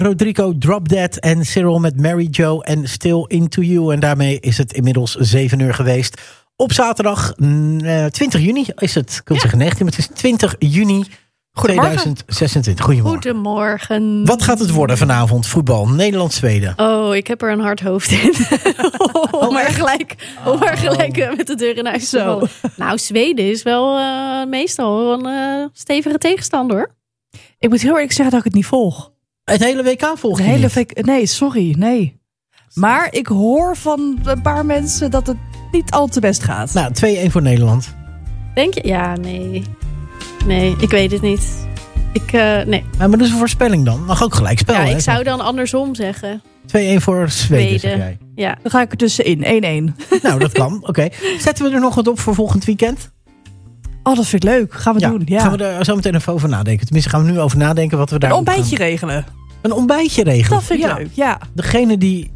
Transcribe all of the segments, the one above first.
Rodrigo Drop Dead en Cyril met Mary Jo en Still Into You. En daarmee is het inmiddels 7 uur geweest. Op zaterdag 20 juni is het. Ik wil zeggen 19, maar het is 20 juni 2026. Goedemorgen. Wat gaat het worden vanavond? Voetbal, Nederland-Zweden. Oh, ik heb er een hard hoofd in. om er gelijk met de deur in huis te vallen. Nou, Zweden is wel meestal een stevige tegenstander, hoor. Ik moet heel eerlijk zeggen dat ik het niet volg. Het hele WK volgt niet? Nee, sorry, nee. Maar ik hoor van een paar mensen dat het niet al te best gaat. Nou, 2-1 voor Nederland. Denk je? Ja, nee. Nee, ik weet het niet. Nee. Ja, maar dat is een voorspelling dan. Mag ook gelijk spel. Ja, hè? ik zou dan andersom zeggen. 2-1 voor Zweden, zeg jij. Ja. Dan ga ik er tussenin, 1-1. Nou, dat kan. Oké. Zetten we er nog wat op voor volgend weekend? Oh, dat vind ik leuk. Gaan we doen. Ja. Gaan we er zo meteen even over nadenken. Tenminste, gaan we nu over nadenken wat we daar. Een ontbijtje regelen. Een ontbijtje regelen. Dat vind ik leuk, ja. Degene die...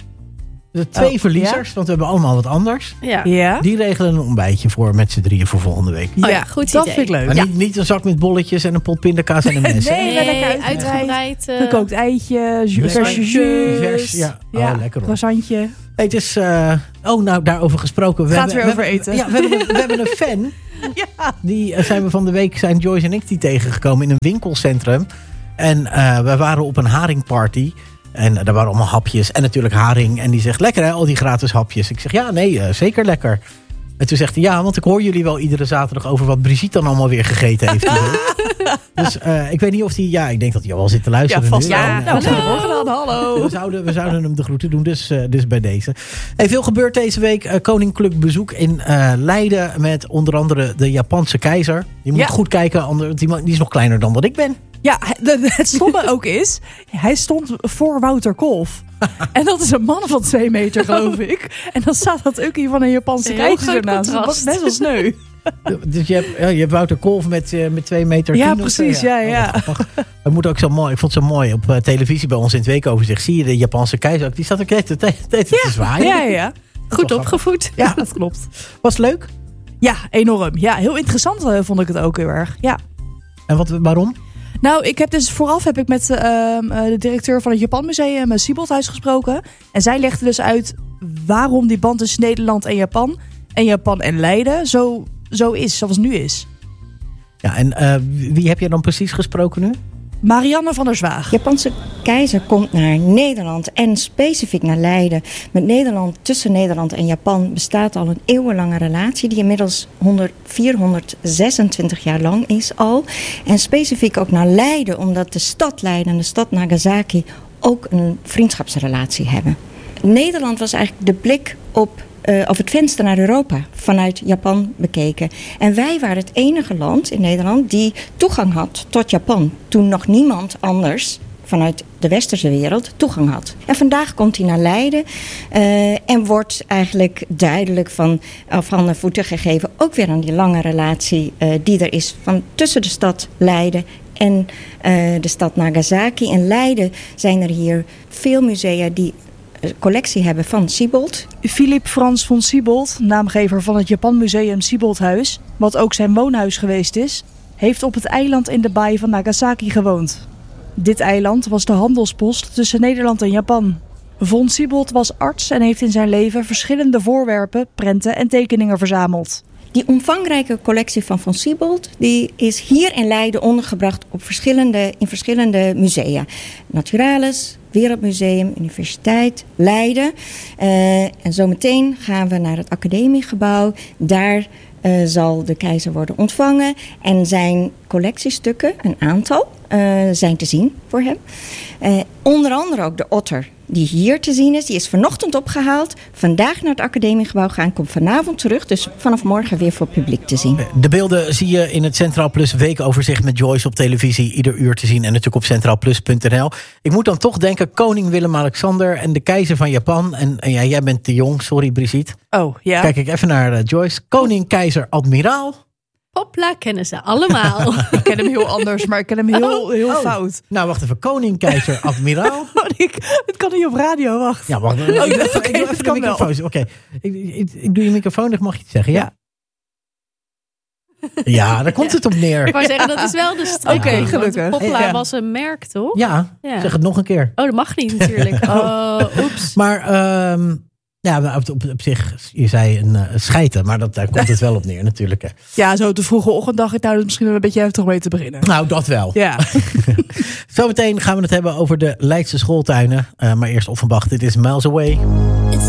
De 2 verliezers, want we hebben allemaal wat anders. Ja. Die regelen een ontbijtje voor met z'n drieën voor volgende week. Ja, goed dat idee. vind ik leuk. Maar niet een zak met bolletjes en een pot pindakaas en een mes. Nee, uitgebreid. Gekookt eitje, verse jus. Ja, lekker hoor. Croissantje. Hey, het is... daarover gesproken. We over eten. Ja, we hebben een fan. Ja. Die zijn we van de week, zijn Joyce en ik die tegengekomen in een winkelcentrum. En we waren op een haringparty. En daar waren allemaal hapjes en natuurlijk haring. En die zegt, lekker hè, al die gratis hapjes. Ik zeg, ja, nee, zeker lekker. En toen zegt hij, ja, want ik hoor jullie wel iedere zaterdag over wat Brigitte dan allemaal weer gegeten heeft. Dus ik weet niet of hij, ik denk dat hij al wel zit te luisteren. Ja, vast nu. ja. Nou, goedemorgen dan, hallo. We zouden hem de groeten doen, dus bij deze. Hey, veel gebeurt deze week. Koninklijk bezoek in Leiden met onder andere de Japanse keizer. Je moet goed kijken, die is nog kleiner dan dat ik ben. Ja, het stomme ook is, hij stond voor Wouter Kolf. En dat is een man van 2 meter, geloof ik. En dan staat dat ook hier van een Japanse keizer ernaast. Dat was best wel sneu. Dus je hebt Wouter Kolf met 2 meter. Ja, precies. Ja. Het moet ook zo mooi. Ik vond het zo mooi op televisie bij ons in het weekoverzicht. Zie je de Japanse keizer? Die staat ook te zwaaien. Ja. Goed opgevoed. Ja, dat klopt. Was het leuk? Ja, enorm. Ja, heel interessant vond ik het ook heel erg. Ja. En waarom? Nou, vooraf heb ik met de directeur van het Japanmuseum, Sieboldhuis, gesproken. En zij legde dus uit waarom die band tussen Nederland en Japan en Leiden zo is, zoals het nu is. Ja, en wie heb je dan precies gesproken nu? Marianne van der Zwaag. De Japanse keizer komt naar Nederland en specifiek naar Leiden. Tussen Nederland en Japan bestaat al een eeuwenlange relatie die inmiddels 426 jaar lang is al. En specifiek ook naar Leiden, omdat de stad Leiden en de stad Nagasaki ook een vriendschapsrelatie hebben. Nederland was eigenlijk de blik op het venster naar Europa vanuit Japan bekeken. En wij waren het enige land in Nederland die toegang had tot Japan. Toen nog niemand anders vanuit de westerse wereld toegang had. En vandaag komt hij naar Leiden en wordt eigenlijk duidelijk van de voeten gegeven. Ook weer aan die lange relatie die er is tussen de stad Leiden en de stad Nagasaki. In Leiden zijn er hier veel musea die collectie hebben van Siebold. Philippe Frans von Siebold, naamgever van het Japanmuseum Sieboldhuis, wat ook zijn woonhuis geweest is, heeft op het eiland in de baai van Nagasaki gewoond. Dit eiland was de handelspost tussen Nederland en Japan. Von Siebold was arts en heeft in zijn leven verschillende voorwerpen, prenten en tekeningen verzameld. Die omvangrijke collectie van Von Siebold die is hier in Leiden ondergebracht in verschillende musea. Naturalis, Wereldmuseum, Universiteit, Leiden. En zometeen gaan we naar het academiegebouw. Daar zal de keizer worden ontvangen. En zijn collectiestukken, een aantal, zijn te zien voor hem. Onder andere ook de otter die hier te zien is. Die is vanochtend opgehaald. Vandaag naar het academiegebouw gaan. Komt vanavond terug. Dus vanaf morgen weer voor publiek te zien. De beelden zie je in het Centraal Plus weekoverzicht met Joyce op televisie. Ieder uur te zien. En natuurlijk op centraalplus.nl. Ik moet dan toch denken koning Willem-Alexander en de keizer van Japan. En ja, jij bent te jong. Sorry Brigitte. Oh, ja. Kijk ik even naar Joyce. Koning, keizer, admiraal. Hopla, kennen ze allemaal. Ik ken hem heel anders, maar ik ken hem heel fout. Nou, wacht even. Koning, keizer, admiraal. Het kan niet op radio, wacht. Ja, wacht. Ik doe even de microfoon. Oké. Ik doe je microfoon, dan mag je het zeggen. Ja. Ja, daar komt het op neer. Ik wou zeggen, dat is wel de strekking. Oké, gelukkig. Want Popla Ja. was een merk, toch? Ja, Ja. zeg het nog een keer. Oh, dat mag niet natuurlijk. Oh, oeps. Maar op zich, je zei een schijten, maar daar komt het wel op neer natuurlijk. Hè. Ja, zo de vroege ochtend dacht ik, nou, dat is misschien wel een beetje heftig mee te beginnen. Nou, dat wel. Ja. Zometeen gaan we het hebben over de Leidse schooltuinen. Maar eerst Offenbach, dit is Miles Away. It's